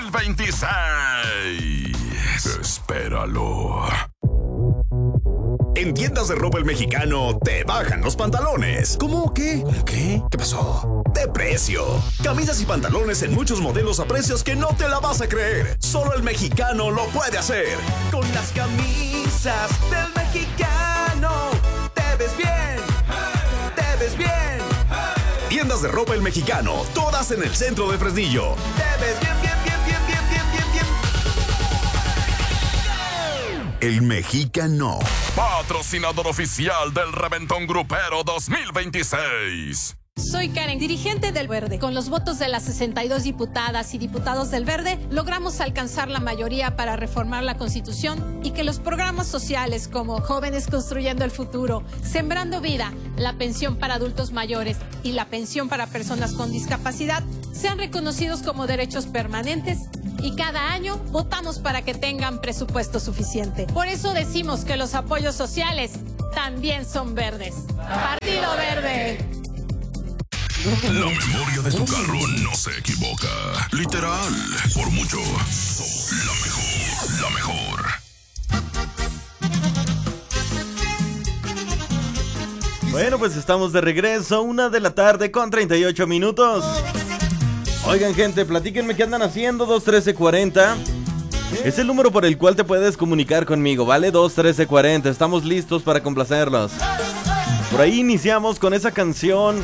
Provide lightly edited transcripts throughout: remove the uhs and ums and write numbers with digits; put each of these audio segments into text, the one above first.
2026. Espéralo. En tiendas de ropa El Mexicano te bajan los pantalones. ¿Cómo qué? ¿Qué? ¿Qué pasó? De precio. Camisas y pantalones en muchos modelos a precios que no te la vas a creer. Solo El Mexicano lo puede hacer. Con las camisas del Mexicano te ves bien, te ves bien. Tiendas de ropa El Mexicano, todas en el centro de Fresnillo. Te ves bien, bien, bien, bien, bien, bien, bien, bien. El Mexicano. Patrocinador oficial del Reventón Grupero 2026. Soy Karen, dirigente del Verde. Con los votos de las 62 diputadas y diputados del Verde, logramos alcanzar la mayoría para reformar la Constitución y que los programas sociales como Jóvenes Construyendo el Futuro, Sembrando Vida, la pensión para adultos mayores y la pensión para personas con discapacidad sean reconocidos como derechos permanentes y cada año votamos para que tengan presupuesto suficiente. Por eso decimos que los apoyos sociales también son verdes. Partido Verde. La memoria de tu carro no se equivoca. Literal, por mucho. La mejor, la mejor. Bueno, pues estamos de regreso, 1:38 p.m. Oigan, gente, platíquenme qué andan haciendo. 213-40 es el número por el cual te puedes comunicar conmigo, ¿vale? 213-40, estamos listos para complacerlos. Por ahí iniciamos con esa canción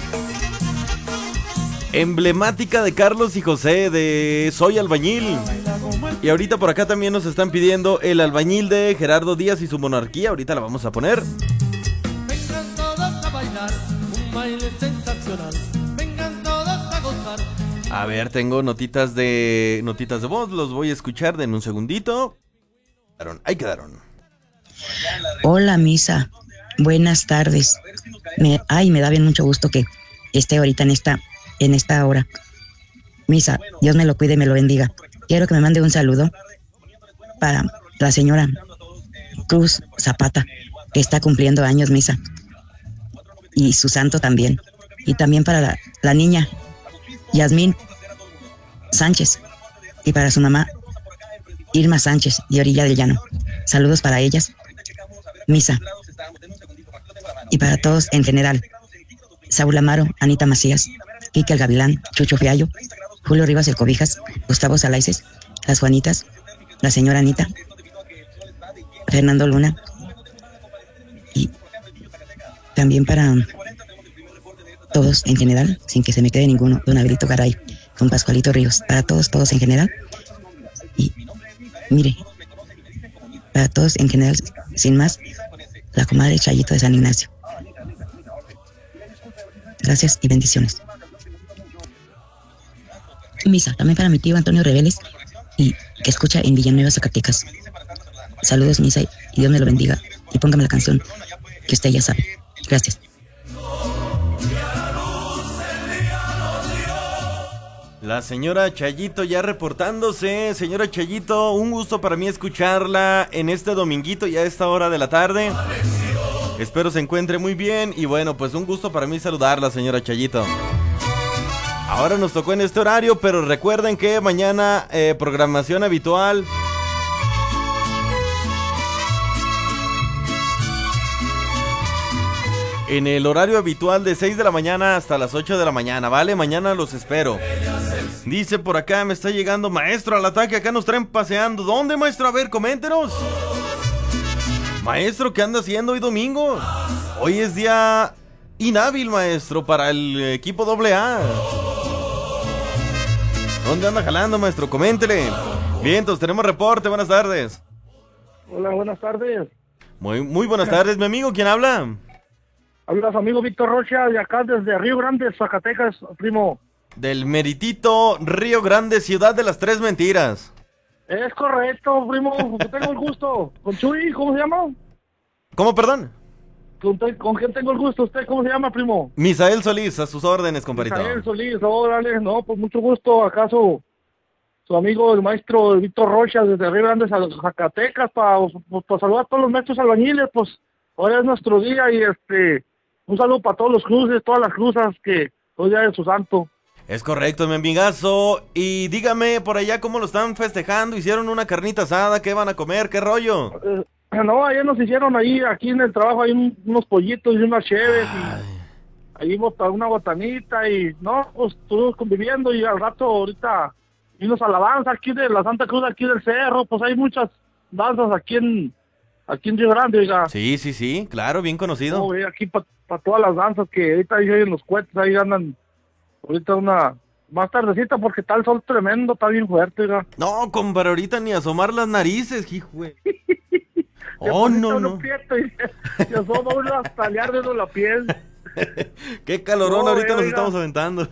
emblemática de Carlos y José, de Soy Albañil. Y ahorita por acá también nos están pidiendo El Albañil de Gerardo Díaz y su Monarquía. Ahorita la vamos a poner. Vengan todos a bailar, un baile sensacional. Vengan todos a gozar. A ver, tengo notitas de voz, los voy a escuchar, den un segundito. Ahí quedaron. Hola, Misa. Buenas tardes. Me da bien mucho gusto que esté ahorita en esta hora. Misa, Dios me lo cuide y me lo bendiga. Quiero que me mande un saludo para la señora Cruz Zapata, que está cumpliendo años, Misa. Y su santo también. Y también para la niña Yasmín Sánchez. Y para su mamá Irma Sánchez, de Orilla del Llano. Saludos para ellas, Misa. Y para todos en general. Saúl Amaro, Anita Macías, Quique el Gavilán, Chucho Fiallo, Julio Rivas el Cobijas, Gustavo Salaices, las Juanitas, la señora Anita, Fernando Luna, y también para todos en general, sin que se me quede ninguno, don Abelito Garay, don Pascualito Ríos, para todos en general. Y mire, para todos en general, sin más, la comadre Chayito de San Ignacio. Gracias y bendiciones. Misa, también para mi tío Antonio Reveles, y que escucha en Villanueva, Zacatecas. Saludos, Misa, y Dios me lo bendiga. Y póngame la canción que usted ya sabe. Gracias. La señora Chayito ya reportándose. Señora Chayito, un gusto para mí escucharla en este dominguito y a esta hora de la tarde. Espero se encuentre muy bien y bueno, pues un gusto para mí saludarla, señora Chayito. Ahora nos tocó en este horario, pero recuerden que mañana programación habitual. En el horario habitual de 6 de la mañana hasta las 8 de la mañana, ¿vale? Mañana los espero. Dice por acá, me está llegando maestro al ataque, acá nos traen paseando. ¿Dónde, maestro? A ver, coméntenos. Maestro, ¿qué anda haciendo hoy domingo? Hoy es día inhábil, maestro, para el equipo AA. ¿Dónde anda jalando, maestro? Coméntele. Bien, entonces tenemos reporte, buenas tardes. Hola, buenas tardes. Muy buenas tardes, mi amigo, ¿quién habla? Habla su amigo Víctor Rocha, de acá desde Río Grande, Zacatecas, primo. Del meritito Río Grande, ciudad de las tres mentiras. Es correcto, primo, tengo el gusto. ¿Con Chuy? ¿Cómo se llama? ¿Cómo, perdón? ¿Con quién tengo el gusto? ¿Usted cómo se llama, primo? Misael Solís, a sus órdenes, compadrito. Misael Solís, órale, no, pues mucho gusto. ¿Acaso su amigo, el maestro Víctor Rocha, desde Río Grande, Zacatecas, para saludar a todos los maestros albañiles? Pues ahora es nuestro día y un saludo para todos los cruces, todas las cruzas que hoy día es su santo. Es correcto, mi amigazo. Y dígame por allá cómo lo están festejando. ¿Hicieron una carnita asada? ¿Qué van a comer? ¿Qué rollo? No, ayer nos hicieron ahí, aquí en el trabajo, hay unos pollitos y unas cheves y ahí una botanita y no, pues estuvimos conviviendo y al rato ahorita vimos a la danza aquí de la Santa Cruz, aquí del Cerro, pues hay muchas danzas aquí en Río Grande, oiga. Sí, claro, bien conocido. No, aquí para todas las danzas que ahorita ahí en los cohetes, ahí andan, ahorita más tardecita porque está el sol tremendo, está bien fuerte, oiga. No, compadre, ahorita ni asomar las narices, hijo. Oh, no. Y asoma uno hasta le arde la piel. Qué calorón, ahorita nos estamos aventando.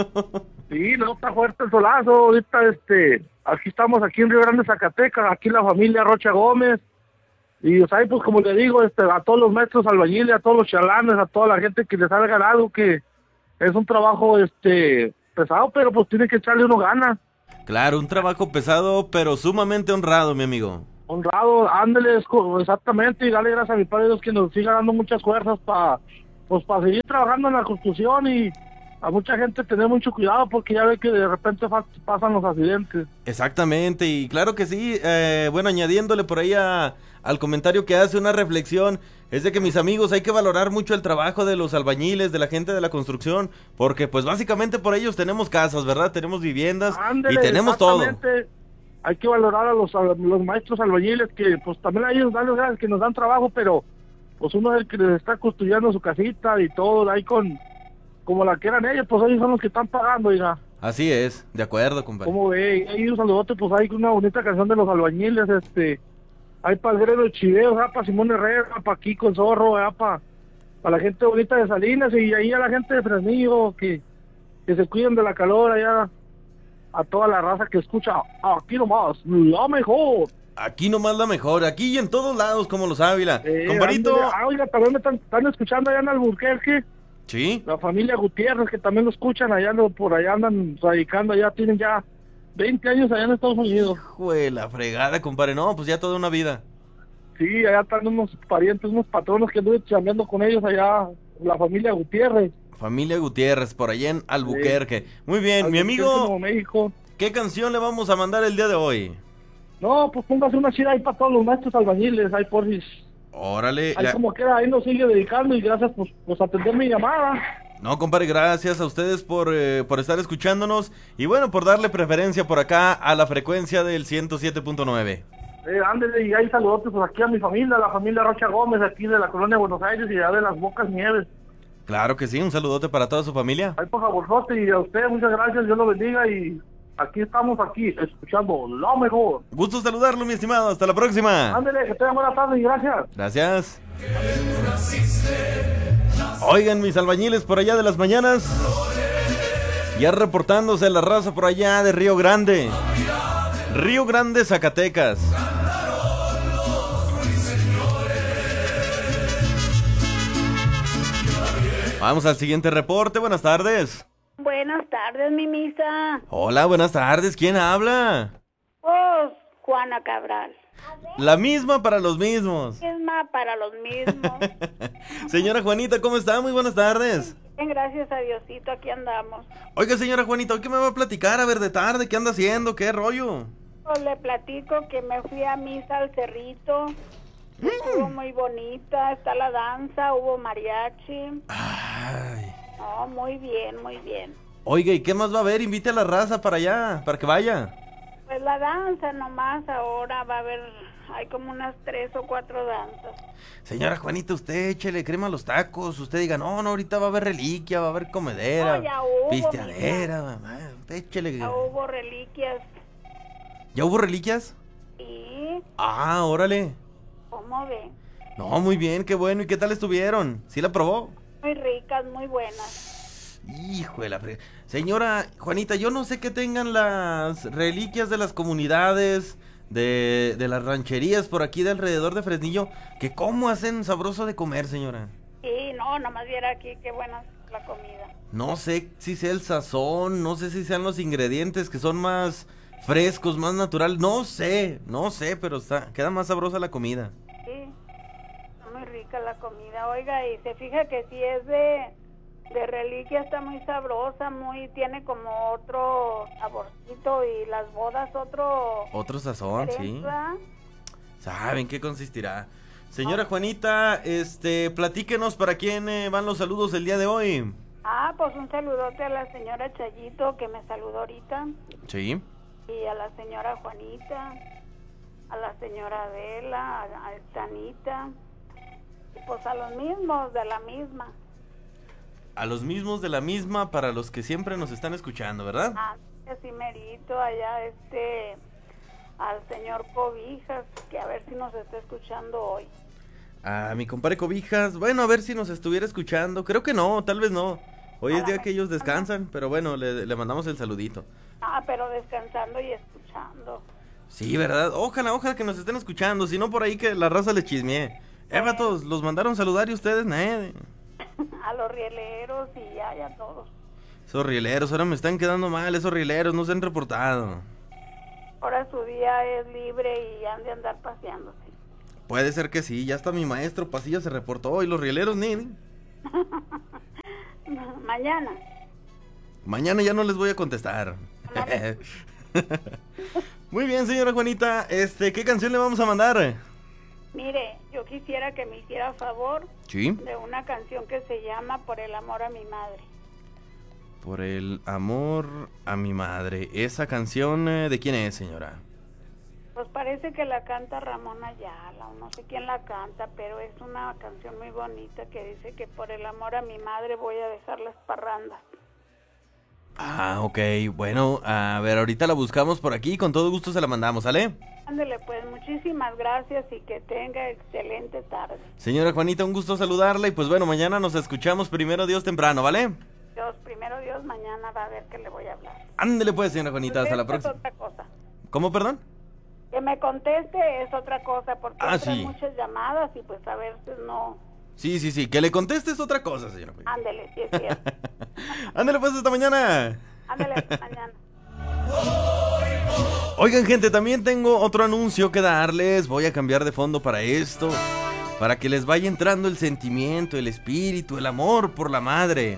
Sí, no, está fuerte el solazo. Ahorita, aquí estamos, aquí en Río Grande, Zacatecas, aquí la familia Rocha Gómez. Y, o sea, pues como le digo, a todos los maestros albañiles, a todos los chalanes, a toda la gente que les salga algo, que es un trabajo, pesado, pero pues tiene que echarle uno ganas. Claro, un trabajo pesado, pero sumamente honrado, mi amigo. Honrado, ándele, exactamente, y dale gracias a mi Padre Dios que nos siga dando muchas fuerzas para seguir trabajando en la construcción y a mucha gente tener mucho cuidado porque ya ve que de repente pasan los accidentes. Exactamente, y claro que sí, bueno, añadiéndole por ahí al comentario que hace una reflexión, es de que mis amigos hay que valorar mucho el trabajo de los albañiles, de la gente de la construcción, porque pues básicamente por ellos tenemos casas, ¿verdad? Tenemos viviendas. Ándele, y tenemos todo. Hay que valorar a los maestros albañiles que pues también a ellos darles gracias que nos dan trabajo, pero pues uno es el que les está construyendo su casita y todo, ahí como la quieran ellos, pues ellos son los que están pagando, oiga. Así es, de acuerdo, compadre. ¿Cómo ve? Hay un saludote, pues hay una bonita canción de los albañiles, hay para el Greno de Chiveo, para Simón Herrera, para Kiko el Zorro, para la gente bonita de Salinas y ahí a la gente de Fresnillo, que se cuiden de la calor allá. A toda la raza que escucha, aquí nomás, la mejor. Aquí nomás la mejor, aquí y en todos lados, como los Ávila. Comparito. Oiga, también me están escuchando allá en Albuquerque. Sí. La familia Gutiérrez, que también lo escuchan allá, por allá andan radicando, allá tienen ya 20 años allá en Estados Unidos. Hijo de la fregada, compadre, no, pues ya toda una vida. Sí, allá están unos parientes, unos patronos que anduve chambeando con ellos allá, la familia Gutiérrez. Familia Gutiérrez, por allá en Albuquerque. Sí. Muy bien, mi amigo. México. ¿Qué canción le vamos a mandar el día de hoy? No, pues póngase una chida ahí para todos los maestros albañiles, ahí por si... Órale. Ahí como quiera, ahí nos sigue dedicando y gracias por atender mi llamada. No, compadre, gracias a ustedes por estar escuchándonos y bueno, por darle preferencia por acá a la frecuencia del 107.9. Ándele, y ahí saludos pues aquí a mi familia, la familia Rocha Gómez, aquí de la colonia Buenos Aires y allá de las Bocas Nieves. Claro que sí, un saludote para toda su familia. Ay, por favor, y a usted muchas gracias, Dios lo bendiga y aquí estamos escuchando lo mejor. Gusto saludarlo, mi estimado, hasta la próxima. Ándele, que tengan buena tarde y gracias. Gracias. Oigan, mis albañiles por allá de las mañanas, ya reportándose la raza por allá de Río Grande, Zacatecas. Vamos al siguiente reporte, buenas tardes. Buenas tardes, mi misa. Hola, buenas tardes, ¿quién habla? Pues, Juana Cabral. La misma para los mismos. Misma para los mismos. Señora Juanita, ¿cómo está? Muy buenas tardes. Bien, gracias a Diosito, aquí andamos. Oiga, señora Juanita, ¿hoy qué me va a platicar? A ver, de tarde, ¿qué anda haciendo? ¿Qué rollo? Pues le platico que me fui a misa al Cerrito. Estuvo muy bonita, está la danza, hubo mariachi. Ay. No, muy bien, muy bien. Oiga, ¿y qué más va a haber? Invite a la raza para allá, para que vaya. Pues la danza nomás, ahora va a haber, hay como unas 3 o 4 danzas. Señora Juanita, usted échele crema a los tacos, usted diga, no, ahorita va a haber reliquia, va a haber comedera, no, ya hubo, pisteadera, mamá, usted échele. Ya hubo reliquias. ¿Ya hubo reliquias? Sí. Ah, órale. ¿Cómo ve? No, muy bien, qué bueno. ¿Y qué tal estuvieron? ¿Sí la probó? Muy ricas, muy buenas. Hijo de la señora Juanita, yo no sé qué tengan las reliquias de las comunidades, de las rancherías por aquí de alrededor de Fresnillo, que cómo hacen sabroso de comer, señora. Sí, no, nomás viera aquí qué buena es la comida. No sé si sea el sazón, no sé si sean los ingredientes que son más frescos, más natural, no sé, pero queda más sabrosa la comida. Sí, está muy rica la comida, oiga, y se fija que sí es de De reliquia está muy sabrosa, tiene como otro saborcito y las bodas Otro sazón, sí. ¿verdad? ¿Saben qué consistirá? Señora Juanita, platíquenos para quién van los saludos el día de hoy. Pues un saludote a la señora Chayito que me saludó ahorita. Sí. Y a la señora Juanita, a la señora Adela, a esta Anita, y pues a los mismos de la misma. A los mismos de la misma, para los que siempre nos están escuchando, ¿verdad? Sí, merito, allá al señor Cobijas, que a ver si nos está escuchando hoy. A mi compadre Cobijas, bueno, a ver si nos estuviera escuchando. Creo que no, tal vez no. Hoy es día que ellos descansan, pero bueno, le mandamos el saludito. Pero descansando y escuchando. Sí, ¿verdad? Ojalá que nos estén escuchando, si no por ahí que la raza les chismee. Vatos, los mandaron saludar y ustedes, A los rieleros y a todos. Esos rieleros, ahora me están quedando mal, esos rieleros no se han reportado. Ahora su día es libre y han de andar paseándose. Puede ser que sí, ya hasta mi maestro Pasilla se reportó y los rieleros ni. Mañana ya no les voy a contestar. Muy bien, señora Juanita, ¿qué canción le vamos a mandar? Mire, yo quisiera que me hiciera favor de una canción que se llama Por el amor a mi madre. Por el amor a mi madre. ¿Esa canción de quién es, señora? Pues parece que la canta Ramón Ayala, o no sé quién la canta, pero es una canción muy bonita que dice que por el amor a mi madre voy a dejar las parrandas. Ok, bueno, a ver, ahorita la buscamos por aquí, con todo gusto se la mandamos, ¿sale? Ándele, pues, muchísimas gracias y que tenga excelente tarde. Señora Juanita, un gusto saludarla y pues bueno, mañana nos escuchamos primero Dios temprano, ¿vale? Primero Dios, mañana va a ver que le voy a hablar. Ándele pues, señora Juanita, hasta la próxima. Es otra cosa. ¿Cómo, perdón? Que me conteste es otra cosa, porque sí. muchas llamadas y pues a veces no... Sí, que le conteste es otra cosa, señora Juanita. Ándele, sí es cierto. Ándele pues, hasta mañana. Ándele, hasta mañana. Oigan, gente, también tengo otro anuncio que darles. Voy a cambiar de fondo para esto, para que les vaya entrando el sentimiento, el espíritu, el amor por la madre.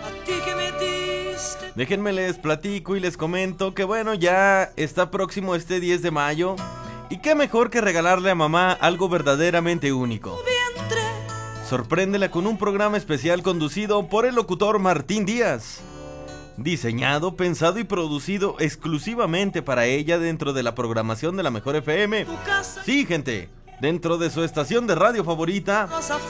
Déjenme les platico y les comento que bueno, ya está próximo este 10 de mayo. Y qué mejor que regalarle a mamá algo verdaderamente único. Sorpréndela con un programa especial conducido por el locutor Martín Díaz. Diseñado, pensado y producido exclusivamente para ella dentro de la programación de la Mejor FM. Sí, gente, dentro de su estación de radio favorita,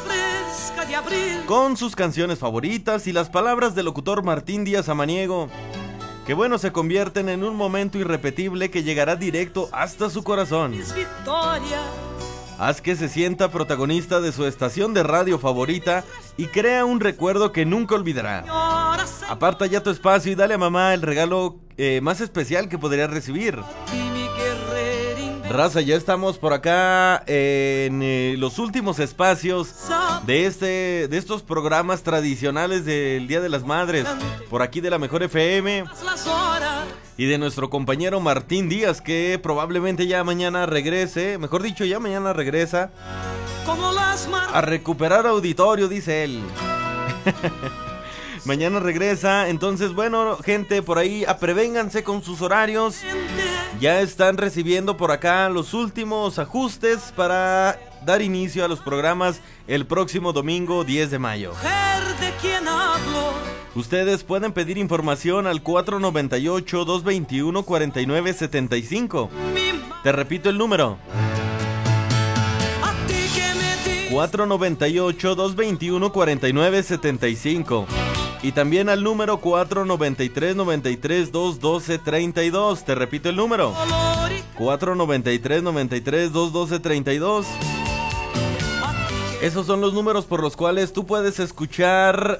con sus canciones favoritas y las palabras del locutor Martín Díaz Samaniego, que bueno, se convierten en un momento irrepetible que llegará directo hasta su corazón. Haz que se sienta protagonista de su estación de radio favorita y crea un recuerdo que nunca olvidará. Aparta ya tu espacio y dale a mamá el regalo más especial que podría recibir. Raza, ya estamos por acá en los últimos espacios de estos programas tradicionales del Día de las Madres, por aquí de la Mejor FM y de nuestro compañero Martín Díaz, que probablemente ya mañana regrese, mejor dicho, ya mañana regresa a recuperar auditorio, dice él. Mañana regresa, entonces bueno, gente, por ahí aprevénganse con sus horarios. Ya están recibiendo por acá los últimos ajustes para dar inicio a los programas el próximo domingo 10 de mayo. Ustedes pueden pedir información al 498-221-4975. Te repito el número. 498-221-4975. Y también al número 493-93-212-32. Te repito el número. 493-93-212-32. Esos son los números por los cuales tú puedes escuchar...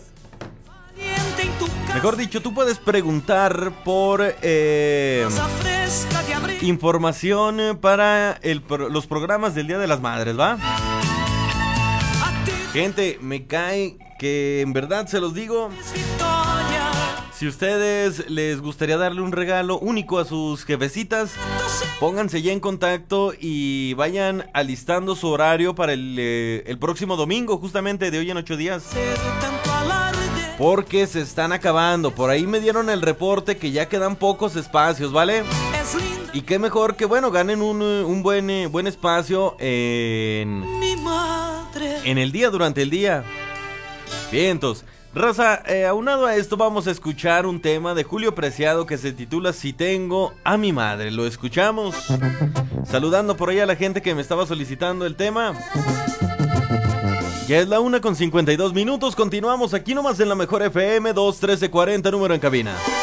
Mejor dicho, tú puedes preguntar por información para los programas del Día de las Madres, ¿va? Gente, me cae que en verdad se los digo. Si ustedes les gustaría darle un regalo único a sus jefecitas, pónganse ya en contacto y vayan alistando su horario para el próximo domingo, justamente de hoy en 8 días. porque se están acabando. Por ahí me dieron el reporte que ya quedan pocos espacios, ¿vale? Y qué mejor que, bueno, ganen un buen espacio en el día, durante el día. Vientos. Raza, aunado a esto vamos a escuchar un tema de Julio Preciado que se titula Si tengo a mi madre. ¿Lo escuchamos? Saludando por ahí a la gente que me estaba solicitando el tema. Ya es la 1:52. Continuamos aquí nomás en la Mejor FM 21340, número en cabina.